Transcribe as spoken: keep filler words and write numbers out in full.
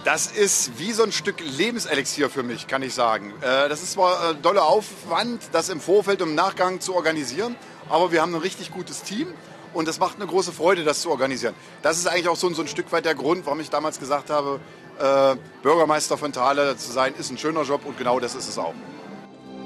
Das ist wie so ein Stück Lebenselixier für mich, kann ich sagen. Das ist zwar ein doller Aufwand, das im Vorfeld und im Nachgang zu organisieren, aber wir haben ein richtig gutes Team und es macht eine große Freude, das zu organisieren. Das ist eigentlich auch so ein, so ein Stück weit der Grund, warum ich damals gesagt habe, äh, Bürgermeister von Thale zu sein, ist ein schöner Job und genau das ist es auch.